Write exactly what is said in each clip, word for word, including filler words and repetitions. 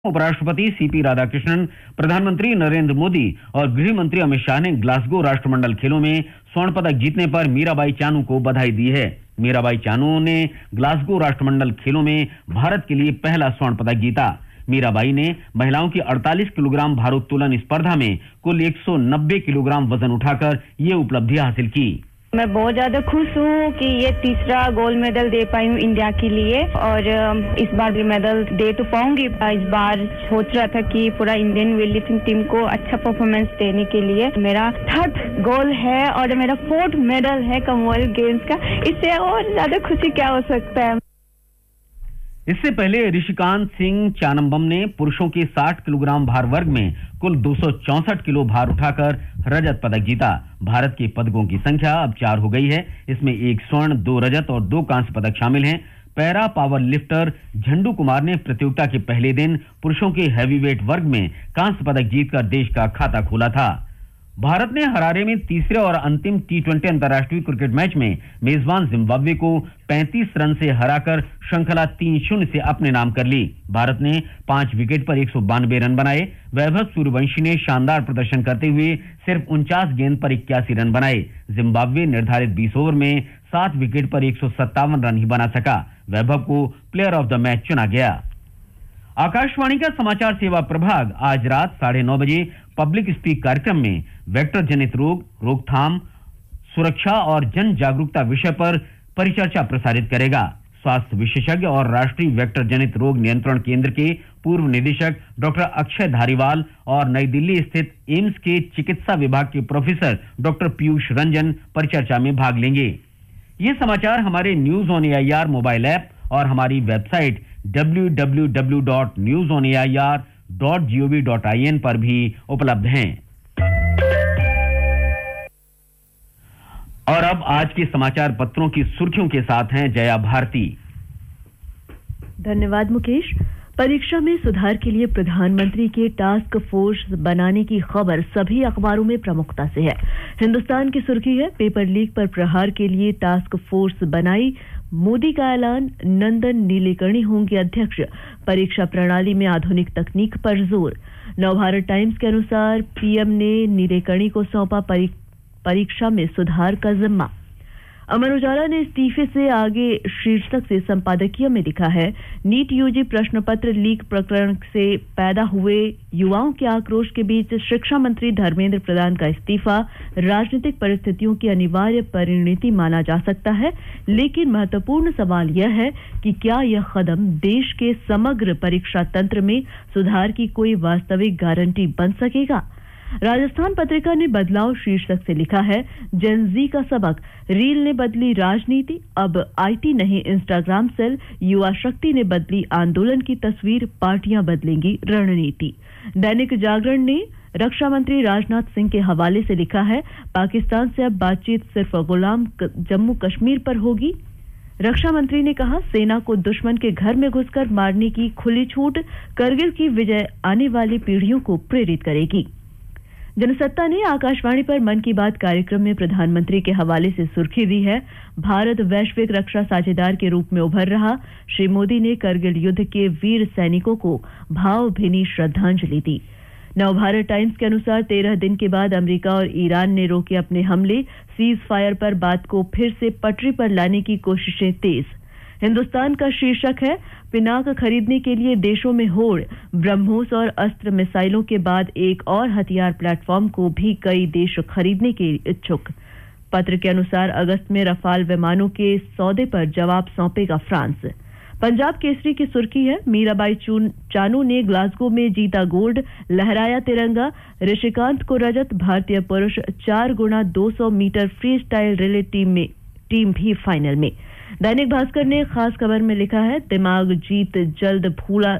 उपराष्ट्रपति सीपी राधाकृष्णन, प्रधानमंत्री नरेंद्र मोदी और गृह मंत्री अमित शाह ने ग्लासगो राष्ट्रमंडल खेलों में स्वर्ण पदक जीतने पर मीराबाई चानू को बधाई दी है। मीराबाई चानू ने ग्लासगो राष्ट्रमंडल खेलों में भारत के लिए पहला स्वर्ण पदक जीता। मीराबाई ने महिलाओं की अड़तालीस किलोग्राम भारोत्तोलन स्पर्धा में कुल एक सौ नब्बे किलोग्राम वजन उठाकर ये उपलब्धि हासिल की। मैं बहुत ज्यादा खुश हूँ कि ये तीसरा गोल्ड मेडल दे पाई हूँ इंडिया के लिए और इस बार भी मेडल दे तो पाऊंगी। इस बार सोच रहा था कि पूरा इंडियन वेट लिफ्टिंग टीम को अच्छा परफॉर्मेंस देने के लिए मेरा थर्ड गोल्ड है और मेरा फोर्थ मेडल है कॉमनवेल्थ गेम्स का। इससे और ज्यादा खुशी क्या हो सकता है। इससे पहले ऋषिकांत सिंह चानम्बम ने पुरुषों के साठ किलोग्राम भार वर्ग में कुल दो सौ चौसठ किलो भार उठाकर रजत पदक जीता। भारत के पदकों की संख्या अब चार हो गई है। इसमें एक स्वर्ण, दो रजत और दो कांस्य पदक शामिल हैं। पैरा पावर लिफ्टर झंडू कुमार ने प्रतियोगिता के पहले दिन पुरुषों के हैवीवेट वर्ग में कांस्य पदक जीतकर देश का खाता खोला था। भारत ने हरारे में तीसरे और अंतिम टी ट्वेंटी अंतर्राष्ट्रीय क्रिकेट मैच में मेजबान जिम्बाब्वे को पैंतीस रन से हराकर श्रृंखला तीन शून्य से अपने नाम कर ली। भारत ने पांच विकेट पर एक सौ बानवे रन बनाए। वैभव सूर्यवंशी ने शानदार प्रदर्शन करते हुए सिर्फ उनचास गेंद पर इक्यासी रन बनाए। जिम्बाब्वे निर्धारित बीस ओवर में सात विकेट पर एक सौ सत्तावन रन ही बना सका। वैभव को प्लेयर ऑफ द मैच चुना गया। आकाशवाणी का समाचार सेवा प्रभाग आज रात साढ़े नौ बजे पब्लिक स्पीक कार्यक्रम में वेक्टर जनित रोग, रोकथाम, सुरक्षा और जन जागरूकता विषय पर परिचर्चा प्रसारित करेगा। स्वास्थ्य विशेषज्ञ और राष्ट्रीय वेक्टर जनित रोग नियंत्रण केंद्र के पूर्व निदेशक डॉक्टर अक्षय धारीवाल और नई दिल्ली स्थित एम्स के चिकित्सा विभाग के प्रोफेसर डॉक्टर पीयूष रंजन परिचर्चा में भाग लेंगे। ये समाचार हमारे news on AIR mobile app और हमारी website W W W dot news on A I R dot G O V dot I N पर भी उपलब्ध हैं। और अब आज के समाचार पत्रों की सुर्खियों के साथ हैं जया भारती। धन्यवाद मुकेश। परीक्षा में सुधार के लिए प्रधानमंत्री के टास्क फोर्स बनाने की खबर सभी अखबारों में प्रमुखता से है। हिंदुस्तान की सुर्खी है, पेपर लीक पर प्रहार के लिए टास्क फोर्स बनाई, मोदी का ऐलान, नंदन नीलेकर्णी होंगे अध्यक्ष, परीक्षा प्रणाली में आधुनिक तकनीक पर जोर। नवभारत टाइम्स के अनुसार पीएम ने नीलेकर्णी को सौंपा परी, परीक्षा में सुधार का जिम्मा। अमर उजाला ने इस्तीफे से आगे शीर्षक से संपादकीय में लिखा है, नीट यूजी प्रश्न पत्र लीक प्रकरण से पैदा हुए युवाओं के आक्रोश के बीच शिक्षा मंत्री धर्मेंद्र प्रधान का इस्तीफा राजनीतिक परिस्थितियों की अनिवार्य परिणति माना जा सकता है, लेकिन महत्वपूर्ण सवाल यह है कि क्या यह कदम देश के समग्र परीक्षा तंत्र में सुधार की कोई वास्तविक गारंटी बन सकेगा। राजस्थान पत्रिका ने बदलाव शीर्षक से लिखा है, जेनजी का सबक, रील ने बदली राजनीति, अब आईटी नहीं इंस्टाग्राम सेल, युवा शक्ति ने बदली आंदोलन की तस्वीर, पार्टियां बदलेंगी रणनीति। दैनिक जागरण ने रक्षा मंत्री राजनाथ सिंह के हवाले से लिखा है, पाकिस्तान से अब बातचीत सिर्फ गुलाम जम्मू कश्मीर पर होगी। रक्षा मंत्री ने कहा, सेना को दुश्मन के घर में घुसकर मारने की खुली छूट, करगिल की विजय आने वाली पीढ़ियों को प्रेरित करेगी। जनसत्ता ने आकाशवाणी पर मन की बात कार्यक्रम में प्रधानमंत्री के हवाले से सुर्खी दी है, भारत वैश्विक रक्षा साझेदार के रूप में उभर रहा। श्री मोदी ने करगिल युद्ध के वीर सैनिकों को भावभीनी श्रद्धांजलि दी। नवभारत टाइम्स के अनुसार तेरह दिन के बाद अमेरिका और ईरान ने रोके अपने हमले, सीज फायर पर बात को फिर से पटरी पर लाने की कोशिशें तेज। हिंदुस्तान का शीर्षक है, पिनाक खरीदने के लिए देशों में होड़, ब्रह्मोस और अस्त्र मिसाइलों के बाद एक और हथियार प्लेटफॉर्म को भी कई देश खरीदने के इच्छुक। पत्र के अनुसार अगस्त में रफाल विमानों के सौदे पर जवाब सौंपेगा फ्रांस। पंजाब केसरी की सुर्खी है, मीराबाई चानू ने ग्लासगो में जीता गोल्ड, लहराया तिरंगा, ऋषिकांत को रजत, भारतीय पुरुष चार गुना दो सौ metre free style relay team में टीम भी फाइनल में। दैनिक भास्कर ने खास खबर में लिखा है, दिमाग जीत जल्द भूला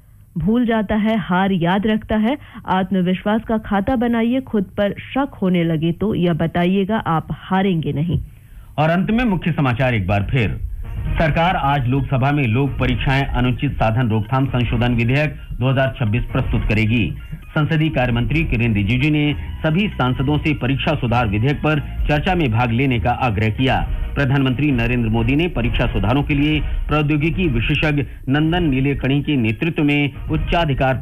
भूल जाता है, हार याद रखता है, आत्मविश्वास का खाता बनाइए, खुद पर शक होने लगे तो यह बताइएगा आप हारेंगे नहीं। और अंत में मुख्य समाचार एक बार फिर। सरकार आज लोकसभा में लोक परीक्षाएं अनुचित साधन रोकथाम संशोधन विधेयक दो हज़ार छब्बीस प्रस्तुत करेगी। संसदीय कार्य मंत्री किरेन रिजिजू ने सभी सांसदों से परीक्षा सुधार विधेयक पर चर्चा में भाग लेने का आग्रह किया। प्रधानमंत्री नरेंद्र मोदी ने परीक्षा सुधारों के लिए प्रौद्योगिकी विशेषज्ञ नंदन नीलेकर्णी के नेतृत्व में उच्चाधिकार